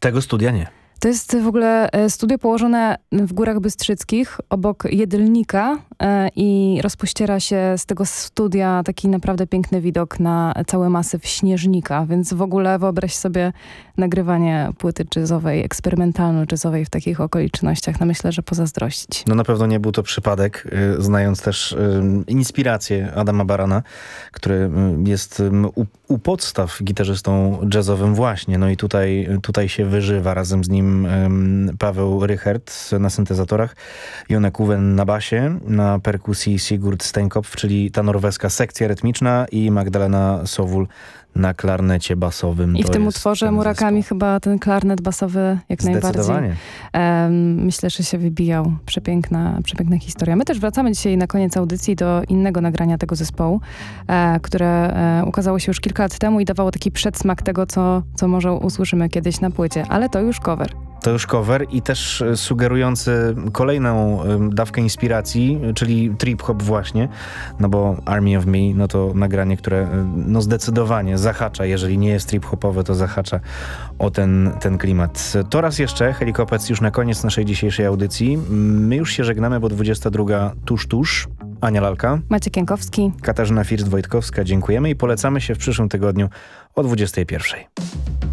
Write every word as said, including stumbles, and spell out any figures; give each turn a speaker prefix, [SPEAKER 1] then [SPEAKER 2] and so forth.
[SPEAKER 1] Tego studia nie.
[SPEAKER 2] To jest w ogóle studio położone w Górach Bystrzyckich, obok Jedylnika e, i rozpościera się z tego studia taki naprawdę piękny widok na cały masyw Śnieżnika, więc w ogóle wyobraź sobie nagrywanie płyty jazzowej, eksperymentalno-jazzowej w takich okolicznościach. No myślę, że pozazdrościć.
[SPEAKER 1] No na pewno nie był to przypadek, y, znając też y, inspirację Adama Barana, który y, jest y, u, u podstaw gitarzystą jazzowym właśnie. No i tutaj, tutaj się wyżywa razem z nim Paweł Rychert na syntezatorach, Jonek Uwen na basie, na perkusji Sigurd Steinkopf, czyli ta norweska sekcja rytmiczna, i Magdalena Sowul na klarnecie basowym.
[SPEAKER 2] I w
[SPEAKER 1] to
[SPEAKER 2] tym
[SPEAKER 1] jest
[SPEAKER 2] utworze
[SPEAKER 1] ten
[SPEAKER 2] Murakami
[SPEAKER 1] zespół.
[SPEAKER 2] chyba ten klarnet basowy jak najbardziej.
[SPEAKER 1] Zdecydowanie.
[SPEAKER 2] Um, myślę, że się wybijał. Przepiękna, przepiękna historia. My też wracamy dzisiaj na koniec audycji do innego nagrania tego zespołu, e, które e, ukazało się już kilka lat temu i dawało taki przedsmak tego, co, co może usłyszymy kiedyś na płycie. Ale to już cover.
[SPEAKER 1] To już cover i też sugerujący kolejną dawkę inspiracji, czyli trip-hop właśnie, no bo Army of Me, no to nagranie, które no zdecydowanie zahacza, jeżeli nie jest trip-hopowe, to zahacza o ten, ten klimat. To raz jeszcze, Helikopec już na koniec naszej dzisiejszej audycji. My już się żegnamy, bo dwudziesta druga tuż, tuż. Ania Lalka.
[SPEAKER 2] Maciek Jankowski.
[SPEAKER 1] Katarzyna First-Wojtkowska. Dziękujemy i polecamy się w przyszłym tygodniu o dwudziestej pierwszej.